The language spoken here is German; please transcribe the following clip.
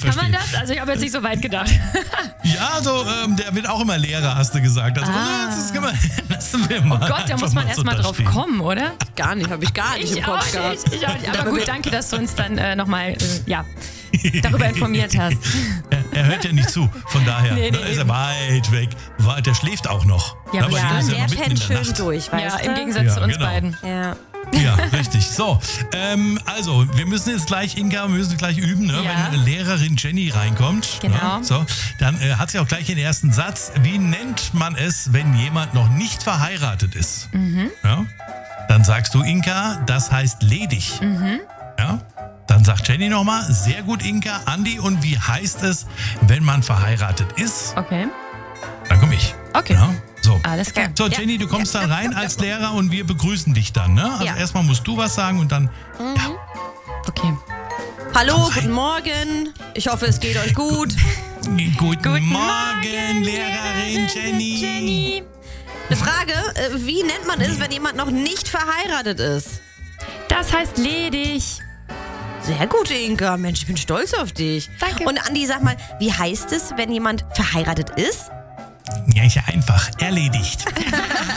verstehe. Kann man das? Also ich habe jetzt nicht so weit gedacht. Ja, so, der wird auch immer Leerer, hast du gesagt. Also, das kann man, lassen wir mal. Oh Gott, da muss man erst mal drauf kommen, oder? Gar nicht, habe ich gar nicht im Kopf gehabt. Ich auch nicht. Aber gut, danke, dass du uns dann nochmal darüber informiert hast. Er hört ja nicht zu, von daher Nee, ist er weit weg. Der schläft auch noch. Ja, aber bei dem ist er der noch mitten pennt in der schön Nacht. durch, Ja, weißt im du? Gegensatz zu uns genau. beiden. Ja. Ja, richtig. So, also, wir müssen jetzt gleich, Inka, üben, ne? Ja. Wenn Lehrerin Jenny reinkommt. Genau. Ne? So, dann hat sie auch gleich den ersten Satz. Wie nennt man es, wenn jemand noch nicht verheiratet ist? Ja? Dann sagst du, Inka, das heißt ledig. Ja? Dann sagt Jenny nochmal, sehr gut, Inka. Andi, und wie heißt es, wenn man verheiratet ist? Okay. Dann komme ich. Okay. Ja? So. Alles klar. So, Jenny, du kommst dann rein als Lehrer und wir begrüßen dich dann, ne? Also Ja. erstmal musst du was sagen und dann, Okay. Hallo, guten Morgen. Ich hoffe, es geht euch gut. Guten Morgen, Lehrerin Jenny. Eine Frage, wie nennt man es, wenn jemand noch nicht verheiratet ist? Das heißt ledig. Sehr gut, Inka. Mensch, ich bin stolz auf dich. Danke. Und Andi, sag mal, wie heißt es, wenn jemand verheiratet ist? Ja, ist ja einfach. Erledigt.